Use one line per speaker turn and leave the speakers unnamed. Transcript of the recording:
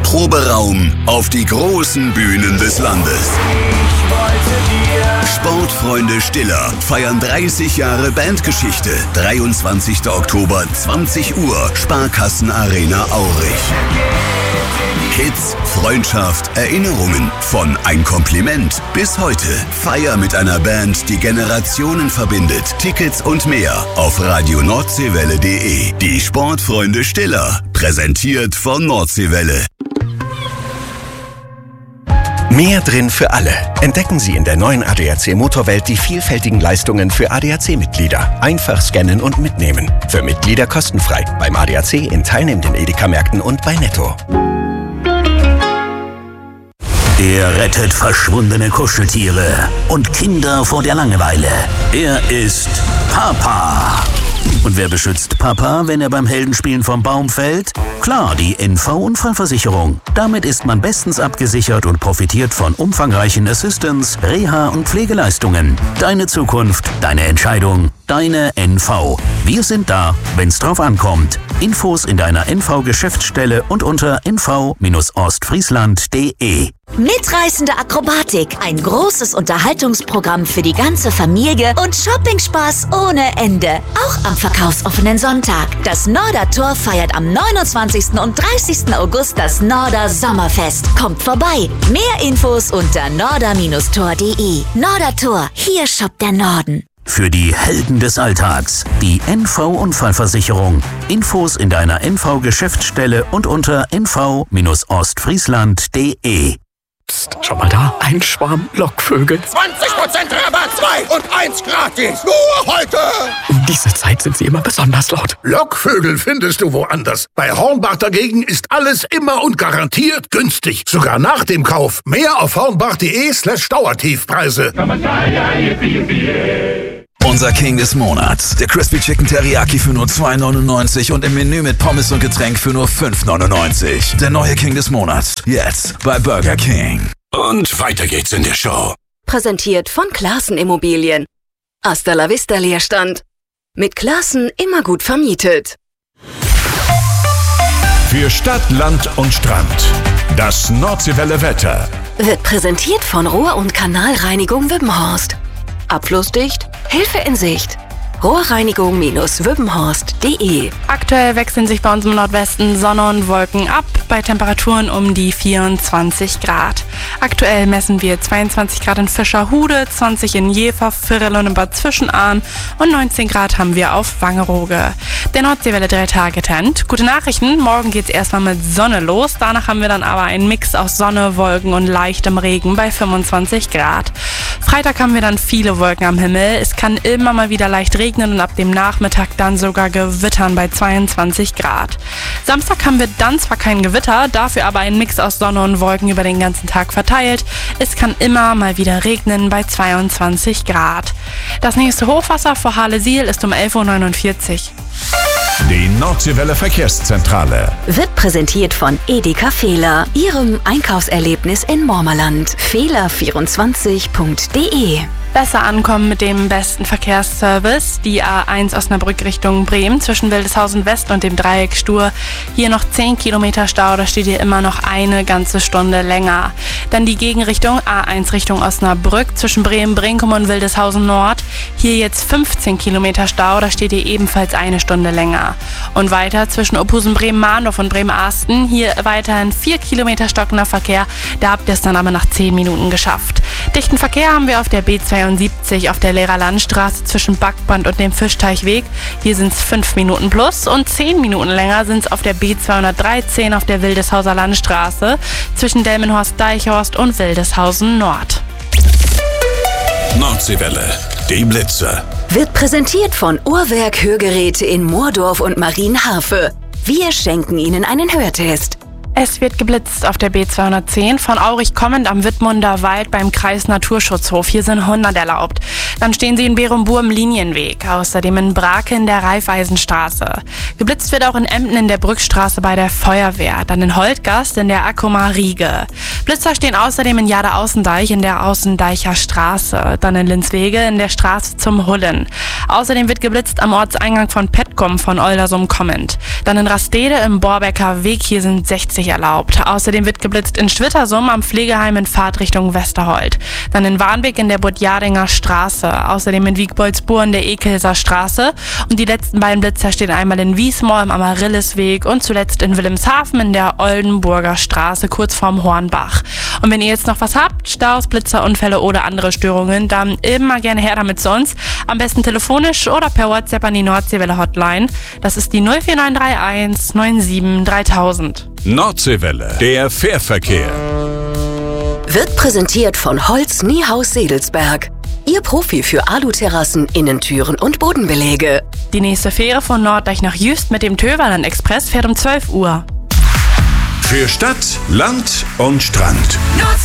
Proberaum auf die großen Bühnen des Landes. Sportfreunde Stiller feiern 30 Jahre Bandgeschichte. 23. Oktober, 20 Uhr, Sparkassenarena Aurich. Hits, Freundschaft, Erinnerungen, von Ein Kompliment bis heute. Feier mit einer Band, die Generationen verbindet. Tickets und mehr auf radionordseewelle.de. Die Sportfreunde Stiller, präsentiert von Nordseewelle.
Mehr drin für alle. Entdecken Sie in der neuen ADAC Motorwelt die vielfältigen Leistungen für ADAC-Mitglieder. Einfach scannen und mitnehmen. Für Mitglieder kostenfrei. Beim ADAC in teilnehmenden Edeka-Märkten und bei Netto.
Er rettet verschwundene Kuscheltiere und Kinder vor der Langeweile. Er ist Papa. Und wer beschützt Papa, wenn er beim Heldenspielen vom Baum fällt? Klar, die NV-Unfallversicherung. Damit ist man bestens abgesichert und profitiert von umfangreichen Assistance, Reha- und Pflegeleistungen. Deine Zukunft, deine Entscheidung, deine NV. Wir sind da, wenn's drauf ankommt. Infos in deiner NV-Geschäftsstelle und unter nv-ostfriesland.de.
Mitreißende Akrobatik, ein großes Unterhaltungsprogramm für die ganze Familie und Shoppingspaß ohne Ende. Auch am verkaufsoffenen Sonntag. Das Nordertor feiert am 29. und 30. August das Norder Sommerfest. Kommt vorbei. Mehr Infos unter norder-tor.de. Nordertor, hier shoppt der Norden.
Für die Helden des Alltags, die NV-Unfallversicherung. Infos in deiner NV-Geschäftsstelle und unter nv-ostfriesland.de.
Psst, schau mal da, ein Schwarm Lockvögel.
20% Rabatt, 2 und 1 gratis. Nur heute.
Um diese Zeit sind sie immer besonders laut.
Lockvögel findest du woanders. Bei Hornbach dagegen ist alles immer und garantiert günstig. Sogar nach dem Kauf. Mehr auf hornbach.de/Dauertiefpreise.
Unser King des Monats. Der Crispy Chicken Teriyaki für nur 2,99 und im Menü mit Pommes und Getränk für nur 5,99. Der neue King des Monats. Jetzt bei Burger King.
Und weiter geht's in der Show.
Präsentiert von Classen Immobilien. Hasta la vista Leerstand. Mit Classen immer gut vermietet.
Für Stadt, Land und Strand. Das Nordseewelle Wetter.
Wird präsentiert von Rohr- und Kanalreinigung Wippenhorst. Abflussdicht, Hilfe in Sicht. Rohrreinigung-wippenhorst.de.
Aktuell wechseln sich bei uns im Nordwesten Sonne und Wolken ab, bei Temperaturen um die 24 Grad. Aktuell messen wir 22 Grad in Fischerhude, 20 in Jever, Virrel und in Bad Zwischenahn und 19 Grad haben wir auf Wangerooge. Der Nordseewelle 3-Tage-Trend. Gute Nachrichten, morgen geht's erstmal mit Sonne los, danach haben wir dann aber einen Mix aus Sonne, Wolken und leichtem Regen bei 25 Grad. Freitag haben wir dann viele Wolken am Himmel, es kann immer mal wieder leicht regnen und ab dem Nachmittag dann sogar gewittern bei 22 Grad. Samstag haben wir dann zwar kein Gewitter, dafür aber einen Mix aus Sonne und Wolken über den ganzen Tag verteilt. Es kann immer mal wieder regnen bei 22 Grad. Das nächste Hochwasser vor Halle-Siel ist um 11.49 Uhr.
Die Nordseewelle Verkehrszentrale.
Wird präsentiert von Edeka Fehler, Ihrem Einkaufserlebnis in Mormerland. Fehler24.de.
Besser ankommen mit dem besten Verkehrsservice. Die A1 Osnabrück Richtung Bremen zwischen Wildeshausen West und dem Dreieck Stur. Hier noch 10 Kilometer Stau, da steht hier immer noch eine ganze Stunde länger. Dann die Gegenrichtung A1 Richtung Osnabrück zwischen Bremen, Brinkum und Wildeshausen Nord. Hier jetzt 15 Kilometer Stau, da steht hier ebenfalls eine Stunde länger. Und weiter zwischen Ophusen, Bremen-Mahndorf und Bremen-Asten. Hier weiterhin 4 Kilometer stockender Verkehr. Da habt ihr es dann aber nach 10 Minuten geschafft. Dichten Verkehr haben wir auf der B72 auf der Lehrer Landstraße zwischen Backband und dem Fischteichweg. Hier sind es 5 Minuten plus und 10 Minuten länger sind es auf der B213 auf der Wildeshauser Landstraße zwischen Delmenhorst-Deichhorst und Wildeshausen Nord.
Nordseewelle, die Blitze.
Wird präsentiert von Uhrwerk Hörgeräte in Moordorf und Marienharfe. Wir schenken Ihnen einen Hörtest.
Es wird geblitzt auf der B210 von Aurich kommend am Wittmunder Wald beim Kreis Naturschutzhof. Hier sind 100 erlaubt. Dann stehen Sie in Berumbur im Linienweg. Außerdem in Brake in der Raiffeisenstraße. Geblitzt wird auch in Emden in der Brückstraße bei der Feuerwehr. Dann in Holtgast in der Akkuma Riege. Blitzer stehen außerdem in Jade-Außendeich in der Außendeicher Straße. Dann in Linswege in der Straße zum Hullen. Außerdem wird geblitzt am Ortseingang von Petkum von Oldersum kommend. Dann in Rastede im Borbecker Weg. Hier sind 60 nicht erlaubt. Außerdem wird geblitzt in Schwittersum am Pflegeheim in Fahrtrichtung Westerhold. Dann in Warnweg in der Budjadinger Straße. Außerdem in Wiegboldsburg in der Ekelser Straße. Und die letzten beiden Blitzer stehen einmal in Wiesmoor im Amaryllisweg und zuletzt in Wilhelmshaven in der Oldenburger Straße kurz vorm Hornbach. Und wenn ihr jetzt noch was habt, Staus, Blitzer, Unfälle oder andere Störungen, dann immer gerne her damit zu uns. Am besten telefonisch oder per WhatsApp an die Nordseewelle Hotline. Das ist die 04931 97 3000.
Nordseewelle, der Fährverkehr.
Wird präsentiert von Holz Niehaus Sedelsberg. Ihr Profi für Aluterrassen, Innentüren und Bodenbeläge.
Die nächste Fähre von Norddeich nach Jüst mit dem Töverland Express fährt um 12 Uhr.
Für Stadt, Land und Strand.